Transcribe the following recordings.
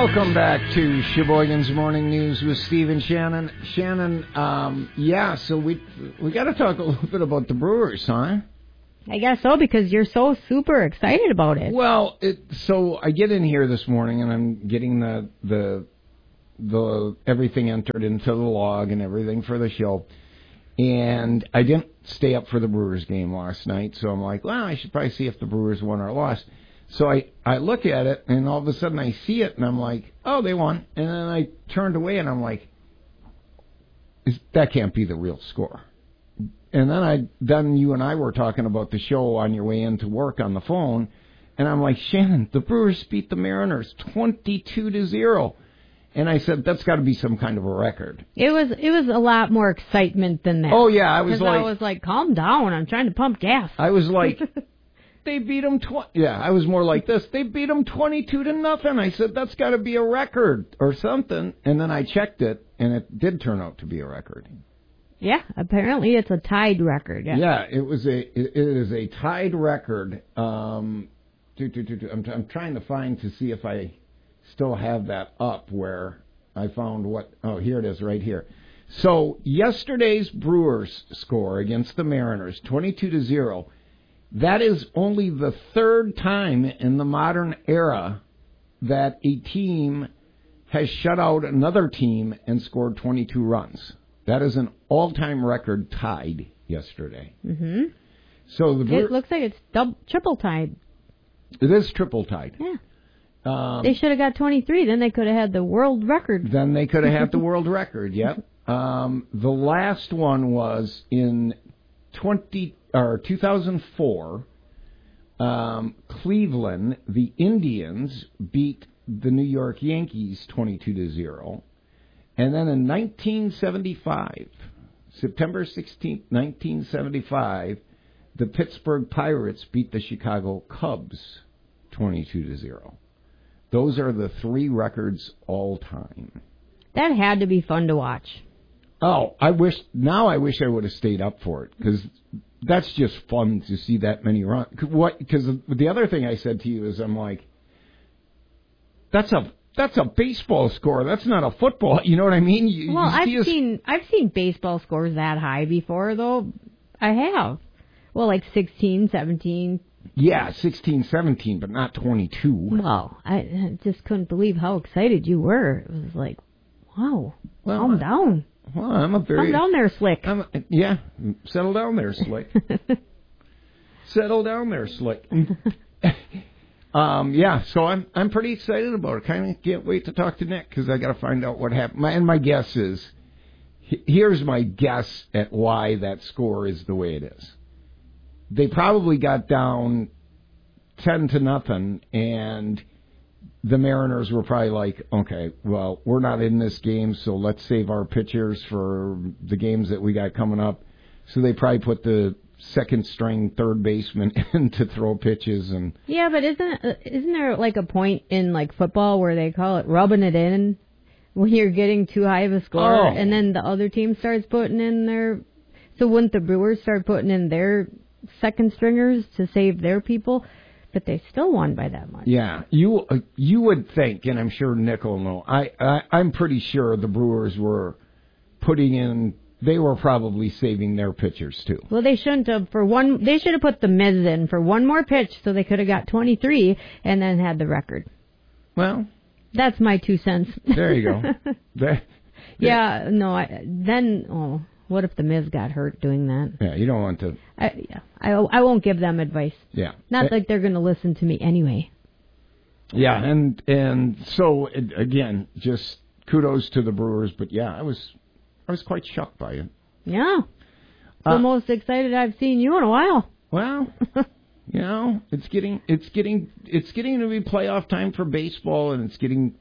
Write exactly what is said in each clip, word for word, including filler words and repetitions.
Welcome back to Sheboygan's Morning News with Steve and Shannon. Shannon, um, yeah, so we we got to talk a little bit about the Brewers, huh? I guess so, because you're so super excited about it. Well, it, so I get in here this morning and I'm getting the the the everything entered into the log and everything for the show. And I didn't stay up for the Brewers game last night, so I'm like, well, I should probably see if the Brewers won or lost. So I, I look at it, and all of a sudden I see it, and I'm like, oh, they won. And then I turned away, and I'm like, Is, that can't be the real score. And then I then you and I were talking about the show on your way into work on the phone, and I'm like, Shannon, the Brewers beat the Mariners twenty-two to zero. And I said, that's got to be some kind of a record. It was it was a lot more excitement than that. Oh, yeah, I was like... I was like, calm down, I'm trying to pump gas. I was like... They beat them twenty. Yeah, I was more like this. They beat them twenty-two to nothing. I said that's got to be a record or something. And then I checked it, and it did turn out to be a record. Yeah, apparently it's a tied record. Yeah, yeah it was a it, it is a tied record. Um, do, do, do, do. I'm I'm trying to find to see if I still have that up where I found what. Oh, here it is, right here. So yesterday's Brewers score against the Mariners, twenty-two to zero. That is only the third time in the modern era that a team has shut out another team and scored twenty-two runs. That is an all-time record tied yesterday. Mm-hmm. So the Bre- it looks like it's double, triple tied. It is triple tied. Yeah. Um, they should have got twenty-three. Then they could have had the world record. Then they could have had the world record. Yep. Um, the last one was in twenty. Or two thousand four, um, Cleveland, the Indians beat the New York Yankees twenty-two to zero. And then in nineteen seventy-five, September sixteenth, nineteen seventy-five, the Pittsburgh Pirates beat the Chicago Cubs twenty-two to zero. Those are the three records all time. That had to be fun to watch. Oh, I wish, now I wish I would have stayed up for it, because that's just fun to see that many runs. What? Because the other thing I said to you is, I'm like, that's a that's a baseball score. That's not a football. You know what I mean? You, well, you I've seen I've seen baseball scores that high before, though. I have. Well, like sixteen, seventeen. Yeah, sixteen, seventeen, but not twenty-two. Well, I just couldn't believe how excited you were. It was like, wow, well, calm down. Well, I'm a very... Calm down there, Slick. I'm a, yeah, settle down there, Slick. Settle down there, Slick. um, yeah, so I'm I'm pretty excited about it. Kind of can't wait to talk to Nick, because I got to find out what happened. My, and my guess is, here's my guess at why that score is the way it is. They probably got down ten to nothing, and the Mariners were probably like, okay, well, we're not in this game, so let's save our pitchers for the games that we got coming up. So they probably put the second string third baseman in to throw pitches. And yeah, but isn't isn't there like a point in like football where they call it rubbing it in when you're getting too high of a score, oh. and then the other team starts putting in their... So wouldn't the Brewers start putting in their second stringers to save their people? But they still won by that much. Yeah, you uh, you would think, and I'm sure Nick will know, I, I, I'm pretty sure the Brewers were putting in, they were probably saving their pitchers too. Well, they shouldn't have. For one, they should have put the Miz in for one more pitch so they could have got twenty-three and then had the record. Well. That's my two cents. There you go. there, there. Yeah, no, I, then, oh... What if the Miz got hurt doing that? Yeah, you don't want to. I, yeah, I, I won't give them advice. Yeah. Not it, like they're going to listen to me anyway. Yeah, and and so, it, again, just kudos to the Brewers. But, yeah, I was I was quite shocked by it. Yeah. Uh, the most excited I've seen you in a while. Well, you know, it's getting it's getting it's getting to be playoff time for baseball, and it's getting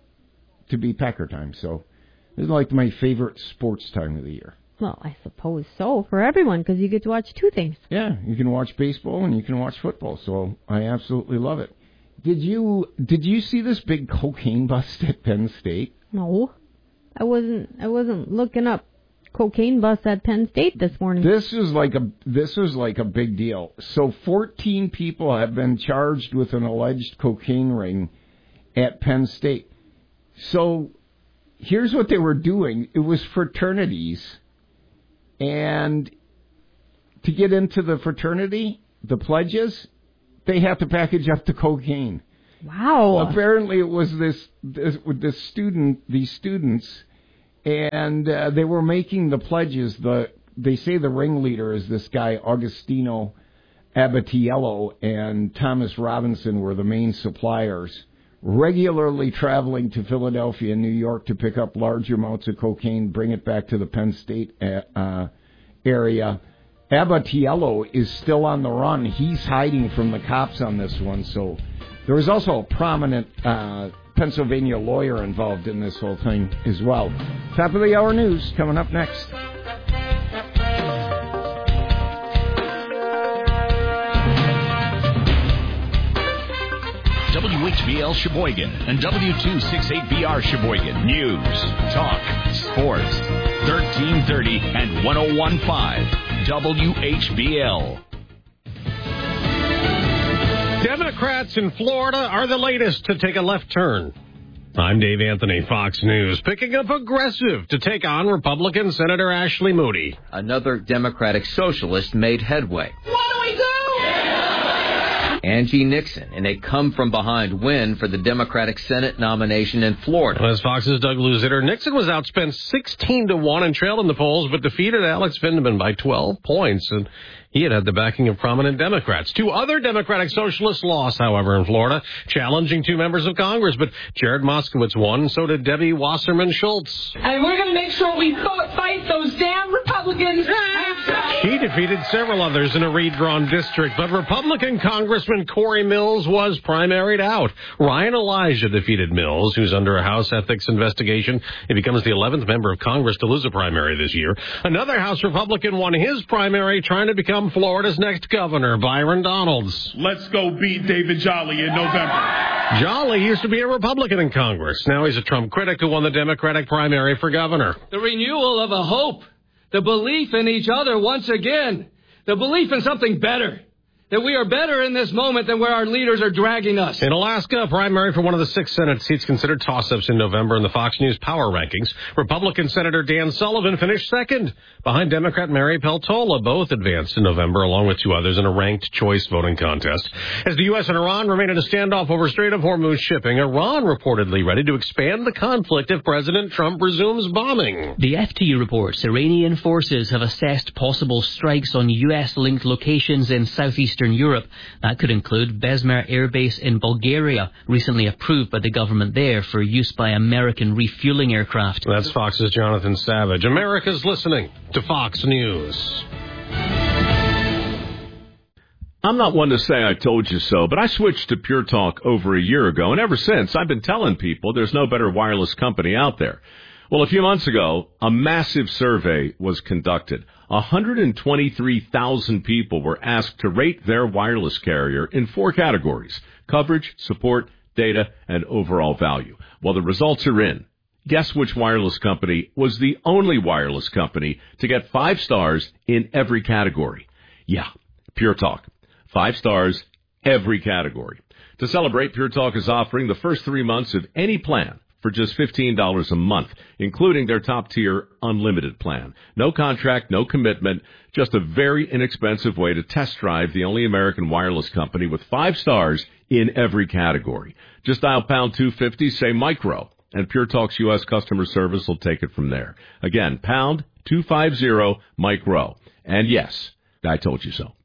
to be Packer time. So this is like my favorite sports time of the year. Well, I suppose so for everyone, because you get to watch two things. Yeah, you can watch baseball and you can watch football, so I absolutely love it. Did you did you see this big cocaine bust at Penn State? No, I wasn't. I wasn't looking up cocaine bust at Penn State this morning. This is like a this is like a big deal. So fourteen people have been charged with an alleged cocaine ring at Penn State. So here's what they were doing. It was fraternities, and to get into the fraternity, the pledges, they have to package up the cocaine. Wow. Apparently it was this, this, this student, these students, and uh, they were making the pledges. The They say the ringleader is this guy, Augustino Abatiello, and Thomas Robinson were the main suppliers, regularly traveling to Philadelphia and New York to pick up large amounts of cocaine, bring it back to the Penn State uh, area. Abatiello is still on the run. He's hiding from the cops on this one. So there was also a prominent uh, Pennsylvania lawyer involved in this whole thing as well. Top of the hour news coming up next. W H B L Sheboygan and W two sixty-eight B R Sheboygan. News, talk, sports. thirteen thirty and one oh one point five W H B L. Democrats in Florida are the latest to take a left turn. I'm Dave Anthony, Fox News, picking up aggressive to take on Republican Senator Ashley Moody. Another Democratic socialist made headway. What do we do? Angie Nixon in a come-from-behind win for the Democratic Senate nomination in Florida. As Fox's Doug Luzitter, Nixon was outspent sixteen to one and trailed in the polls, but defeated Alex Vindman by twelve points. And he had had the backing of prominent Democrats. Two other Democratic socialists lost, however, in Florida, challenging two members of Congress. But Jared Moskowitz won, so did Debbie Wasserman Schultz. And we're going to make sure we fight those damn Republicans. She defeated several others in a redrawn district, but Republican Congressman Corey Mills was primaried out. Ryan Elijah defeated Mills, who's under a House ethics investigation. He becomes the eleventh member of Congress to lose a primary this year. Another House Republican won his primary, trying to become Florida's next governor, Byron Donalds. Let's go beat David Jolly in November. Jolly used to be a Republican in Congress. Now he's a Trump critic who won the Democratic primary for governor. The renewal of a hope, the belief in each other once again, the belief in something better. That we are better in this moment than where our leaders are dragging us. In Alaska, a primary for one of the six Senate seats considered toss-ups in November in the Fox News Power Rankings. Republican Senator Dan Sullivan finished second, behind Democrat Mary Peltola. Both advanced in November, along with two others, in a ranked choice voting contest. As the U S and Iran remain in a standoff over Strait of Hormuz shipping, Iran reportedly ready to expand the conflict if President Trump resumes bombing. The F T reports Iranian forces have assessed possible strikes on U S-linked locations in southeastern Europe. That could include Besmer Air Base in Bulgaria, recently approved by the government there for use by American refueling aircraft. That's Fox's Jonathan Savage. America's listening to Fox News. I'm not one to say I told you so, but I switched to Pure Talk over a year ago, and ever since I've been telling people there's no better wireless company out there. Well, a few months ago, a massive survey was conducted. one hundred twenty-three thousand people were asked to rate their wireless carrier in four categories: coverage, support, data, and overall value. Well, the results are in. Guess which wireless company was the only wireless company to get five stars in every category? Yeah, Pure Talk. Five stars, every category. To celebrate, Pure Talk is offering the first three months of any plan for just fifteen dollars a month, including their top-tier unlimited plan. No contract, no commitment, just a very inexpensive way to test drive the only American wireless company with five stars in every category. Just dial pound two fifty, say micro, and Pure Talk's U S customer service will take it from there. Again, pound two fifty, micro. And yes, I told you so.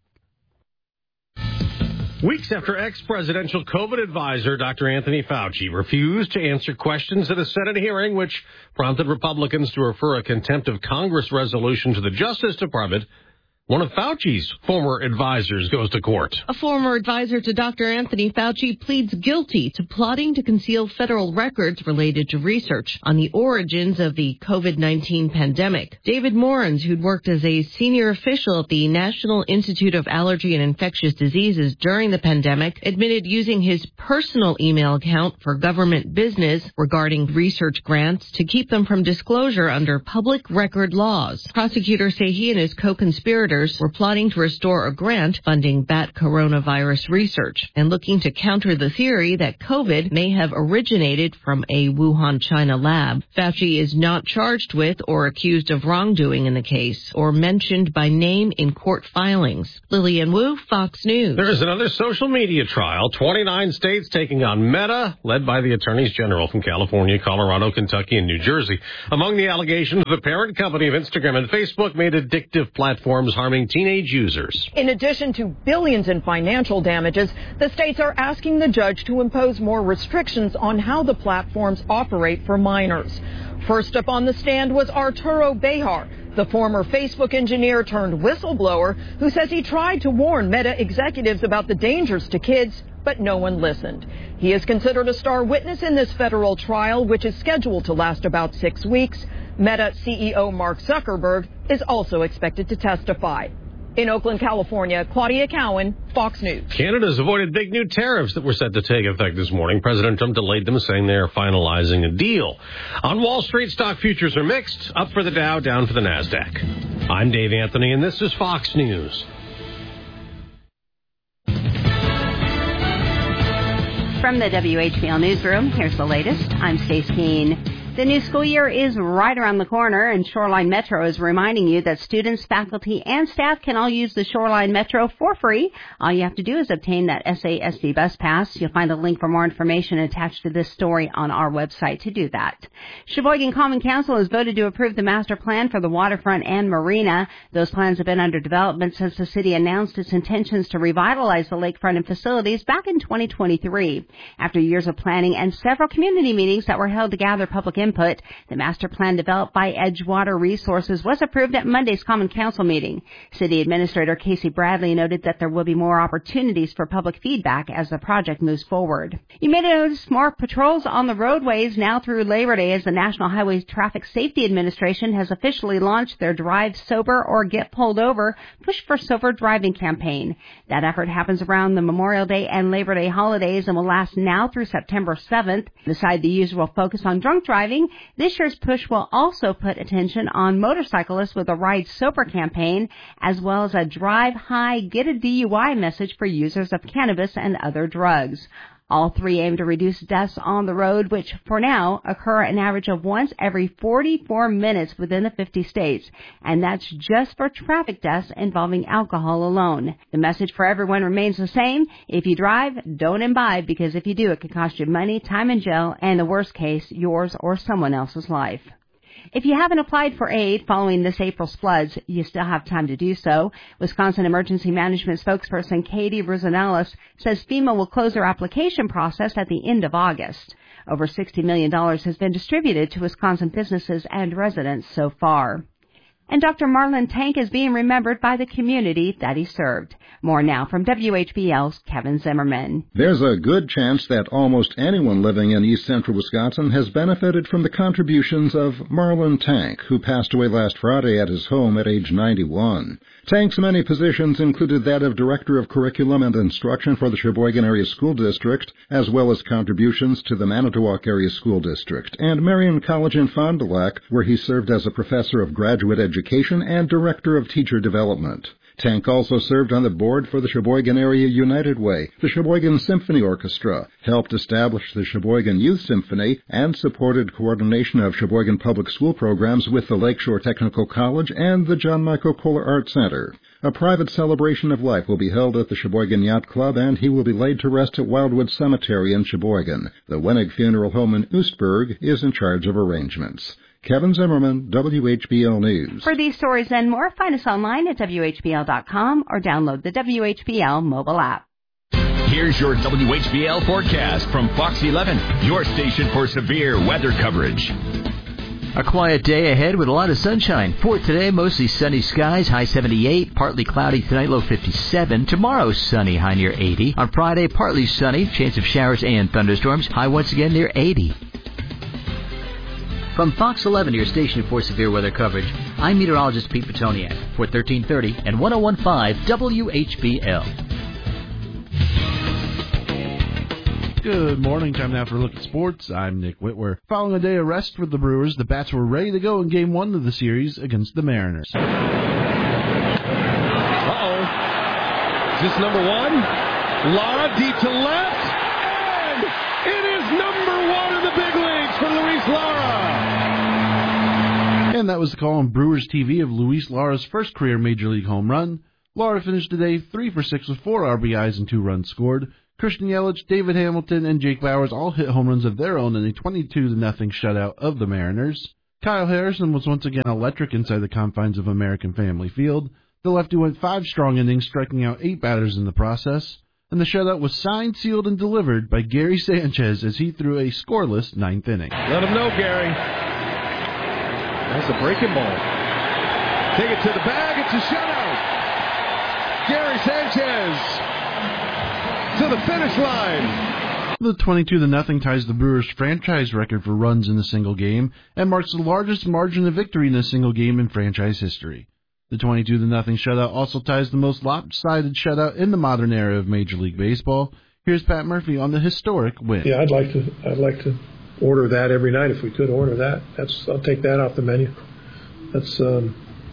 Weeks after ex-presidential COVID advisor Doctor Anthony Fauci refused to answer questions at a Senate hearing, which prompted Republicans to refer a contempt of Congress resolution to the Justice Department, one of Fauci's former advisors goes to court. A former advisor to Doctor Anthony Fauci pleads guilty to plotting to conceal federal records related to research on the origins of the COVID nineteen pandemic. David Morans, who'd worked as a senior official at the National Institute of Allergy and Infectious Diseases during the pandemic, admitted using his personal email account for government business regarding research grants to keep them from disclosure under public record laws. Prosecutors say he and his co-conspirators senators were plotting to restore a grant funding bat coronavirus research and looking to counter the theory that COVID may have originated from a Wuhan, China lab. Fauci is not charged with or accused of wrongdoing in the case or mentioned by name in court filings. Lillian Wu, Fox News. There is another social media trial. twenty-nine states taking on Meta, led by the attorneys general from California, Colorado, Kentucky, and New Jersey. Among the allegations, the parent company of Instagram and Facebook made addictive platforms harming teenage users. In addition to billions in financial damages, the states are asking the judge to impose more restrictions on how the platforms operate for minors. First up on the stand was Arturo Bejar, the former Facebook engineer turned whistleblower who says he tried to warn Meta executives about the dangers to kids, but no one listened. He is considered a star witness in this federal trial, which is scheduled to last about six weeks. Meta C E O Mark Zuckerberg is also expected to testify. In Oakland, California, Claudia Cowan, Fox News. Canada's avoided big new tariffs that were set to take effect this morning. President Trump delayed them, saying they are finalizing a deal. On Wall Street, stock futures are mixed. Up for the Dow, down for the NASDAQ. I'm Dave Anthony, and this is Fox News. From the W H B L Newsroom, here's the latest. I'm Stace Keene. The new school year is right around the corner, and Shoreline Metro is reminding you that students, faculty, and staff can all use the Shoreline Metro for free. All you have to do is obtain that S A S D bus pass. You'll find a link for more information attached to this story on our website to do that. Sheboygan Common Council has voted to approve the master plan for the waterfront and marina. Those plans have been under development since the city announced its intentions to revitalize the lakefront and facilities back in twenty twenty-three. After years of planning and several community meetings that were held to gather public input, the master plan developed by Edgewater Resources was approved at Monday's Common Council meeting. City Administrator Casey Bradley noted that there will be more opportunities for public feedback as the project moves forward. You may notice more patrols on the roadways now through Labor Day as the National Highway Traffic Safety Administration has officially launched their Drive Sober or Get Pulled Over Push for Sober Driving campaign. That effort happens around the Memorial Day and Labor Day holidays and will last now through September seventh. Beside the usual focus on drunk driving, this year's push will also put attention on motorcyclists with a Ride Sober campaign, as well as a Drive High, Get a D U I message for users of cannabis and other drugs. All three aim to reduce deaths on the road, which for now occur an average of once every forty-four minutes within the fifty states, and that's just for traffic deaths involving alcohol alone. The message for everyone remains the same. If you drive, don't imbibe, because if you do, it could cost you money, time in jail, and in the worst case, yours or someone else's life. If you haven't applied for aid following this April's floods, you still have time to do so. Wisconsin Emergency Management spokesperson Katie Brusanellis says FEMA will close their application process at the end of August. Over sixty million dollars has been distributed to Wisconsin businesses and residents so far. And Doctor Marlon Tank is being remembered by the community that he served. More now from W H B L's Kevin Zimmerman. There's a good chance that almost anyone living in east central Wisconsin has benefited from the contributions of Marlon Tank, who passed away last Friday at his home at age ninety-one. Tank's many positions included that of Director of Curriculum and Instruction for the Sheboygan Area School District, as well as contributions to the Manitowoc Area School District and Marion College in Fond du Lac, where he served as a professor of graduate education and Director of Teacher Development. Tank also served on the board for the Sheboygan Area United Way, the Sheboygan Symphony Orchestra, helped establish the Sheboygan Youth Symphony, and supported coordination of Sheboygan public school programs with the Lakeshore Technical College and the John Michael Kohler Art Center. A private celebration of life will be held at the Sheboygan Yacht Club, and he will be laid to rest at Wildwood Cemetery in Sheboygan. The Wenig Funeral Home in Oostburg is in charge of arrangements. Kevin Zimmerman, W H B L News. For these stories and more, find us online at W H B L dot com or download the W H B L mobile app. Here's your W H B L forecast from Fox eleven, your station for severe weather coverage. A quiet day ahead with a lot of sunshine. For today, mostly sunny skies, high seventy-eight, partly cloudy tonight, low fifty-seven. Tomorrow, sunny, high near eighty. On Friday, partly sunny, chance of showers and thunderstorms, high once again near eighty. From Fox eleven, your station for severe weather coverage, I'm meteorologist Pete Petoniak for thirteen thirty and one oh one point five W H B L. Good morning. Time now for a look at sports. I'm Nick Whitwer. Following a day of rest for the Brewers, the Bats were ready to go in Game one of the series against the Mariners. Is this number one? Lara deep to left. And it is number one in the big leagues for Luis Lara. And that was the call on Brewers T V of Luis Lara's first career Major League home run. Lara finished today three for six with four R B Is and two runs scored. Christian Yelich, David Hamilton, and Jake Bauers all hit home runs of their own in a twenty-two to nothing shutout of the Mariners. Kyle Harrison was once again electric inside the confines of American Family Field. The lefty went five strong innings, striking out eight batters in the process. And the shutout was signed, sealed, and delivered by Gary Sanchez as he threw a scoreless ninth inning. Let him know, Gary. That's a breaking ball. Take it to the bag. It's a shutout. Gary Sanchez to the finish line. The twenty-two to nothing ties the Brewers' franchise record for runs in a single game and marks the largest margin of victory in a single game in franchise history. The twenty-two to nothing shutout also ties the most lopsided shutout in the modern era of Major League Baseball. Here's Pat Murphy on the historic win. Yeah, I'd like to. I'd like to order that every night if we could order that. That's. I'll take that off the menu. That's. Um,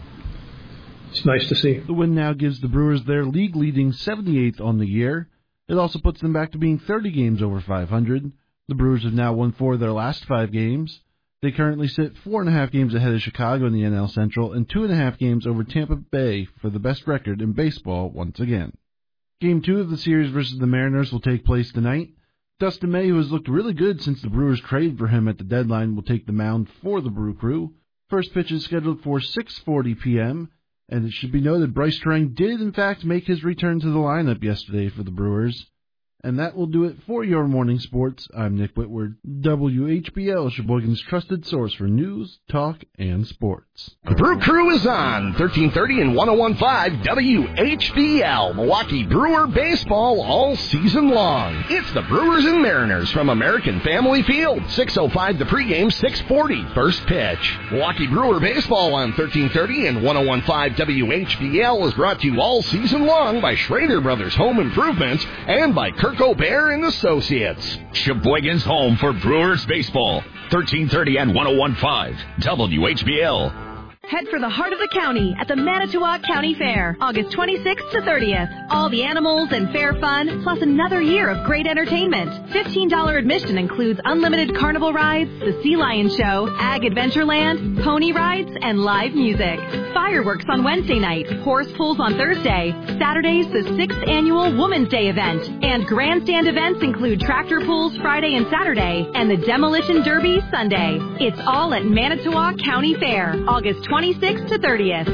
it's nice to see. The win now gives the Brewers their league-leading seventy-eighth on the year. It also puts them back to being thirty games over five hundred. The Brewers have now won four of their last five games. They currently sit four and a half games ahead of Chicago in the N L Central and two and a half games over Tampa Bay for the best record in baseball once again. Game two of the series versus the Mariners will take place tonight. Dustin May, who has looked really good since the Brewers traded for him at the deadline, will take the mound for the Brew Crew. First pitch is scheduled for six forty p.m., and it should be noted Bryce Terang did in fact make his return to the lineup yesterday for the Brewers. And that will do it for your morning sports. I'm Nick Whitworth, W H B L, Sheboygan's trusted source for news, talk, and sports. The Brew Crew is on thirteen thirty and one oh one point five W H B L, Milwaukee Brewer baseball all season long. It's the Brewers and Mariners from American Family Field. six oh five the pregame, six forty first pitch. Milwaukee Brewer baseball on thirteen thirty and one oh one point five W H B L is brought to you all season long by Schrader Brothers Home Improvements and by Kirk O'Bear and Associates. Sheboygan's home for Brewers baseball. thirteen thirty and one oh one point five W H B L. Head for the heart of the county at the Manitowoc County Fair, August twenty-sixth to thirtieth. All the animals and fair fun, plus another year of great entertainment. fifteen dollars admission includes unlimited carnival rides, the Sea Lion Show, Ag Adventureland, pony rides, and live music. Fireworks on Wednesday night, horse pulls on Thursday. Saturday's the sixth annual Women's Day event. And grandstand events include tractor pulls Friday and Saturday, and the Demolition Derby Sunday. It's all at Manitowoc County Fair, August twenty-sixth to thirtieth.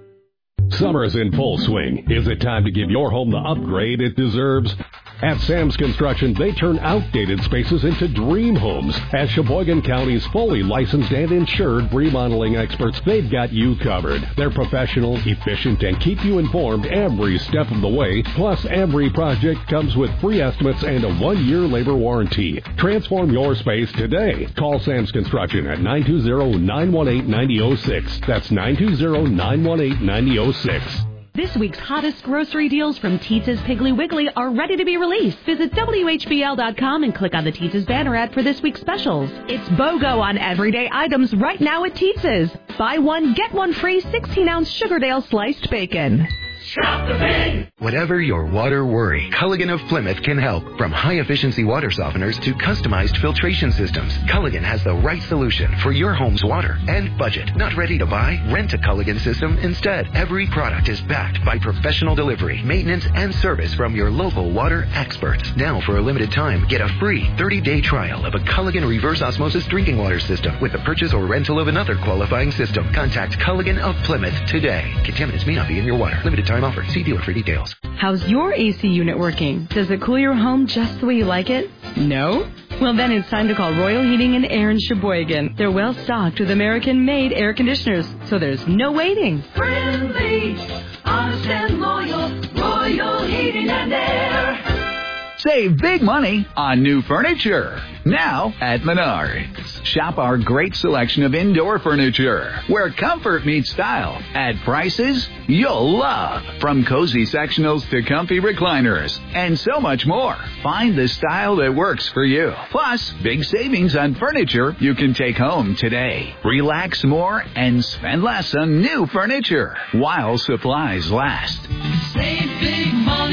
Summer's in full swing. Is it time to give your home the upgrade it deserves? At Sam's Construction, they turn outdated spaces into dream homes. As Sheboygan County's fully licensed and insured remodeling experts, they've got you covered. They're professional, efficient, and keep you informed every step of the way. Plus, every project comes with free estimates and a one-year labor warranty. Transform your space today. Call Sam's Construction at nine two zero, nine one eight, nine zero zero six. That's nine two zero, nine one eight, nine zero zero six. This week's hottest grocery deals from Teetz's Piggly Wiggly are ready to be released. Visit W H B L dot com and click on the Teetz's banner ad for this week's specials. It's BOGO on everyday items right now at Teetz's. Buy one, get one free sixteen ounce Sugardale sliced bacon. Shop the pain! Whatever your water worry, Culligan of Plymouth can help. From high-efficiency water softeners to customized filtration systems, Culligan has the right solution for your home's water and budget. Not ready to buy? Rent a Culligan system instead. Every product is backed by professional delivery, maintenance, and service from your local water experts. Now, for a limited time, get a free thirty-day trial of a Culligan reverse osmosis drinking water system with the purchase or rental of another qualifying system. Contact Culligan of Plymouth today. Contaminants may not be in your water. Limited time offer. See dealer for details. How's your A C unit working? Does it cool your home just the way you like it? No? Well, then it's time to call Royal Heating and Air in Sheboygan. They're well stocked with American-made air conditioners, so there's no waiting. Friendly, honest and loyal, Royal Heating and Air. Save big money on new furniture. Now at Menards. Shop our great selection of indoor furniture, where comfort meets style, at prices you'll love. From cozy sectionals to comfy recliners, and so much more. Find the style that works for you. Plus, big savings on furniture you can take home today. Relax more and spend less on new furniture while supplies last. Save big money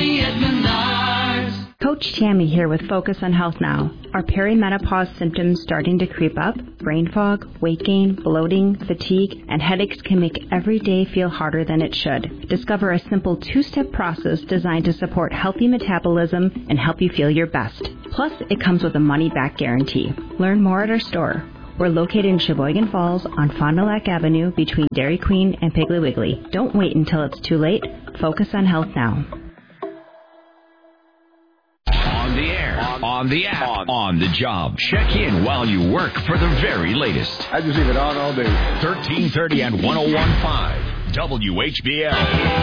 money at Menards. Coach Tammy here with Focus on Health Now. Are perimenopause symptoms starting to creep up? Brain fog, weight gain, bloating, fatigue, and headaches can make every day feel harder than it should. Discover a simple two-step process designed to support healthy metabolism and help you feel your best. Plus, it comes with a money-back guarantee. Learn more at our store. We're located in Sheboygan Falls on Fond du Lac Avenue between Dairy Queen and Piggly Wiggly. Don't wait until it's too late. Focus on health now. On the air, on the app, on, on the job. Check in while you work for the very latest. I just leave it on all day. thirteen thirty and one oh one point five W H B L.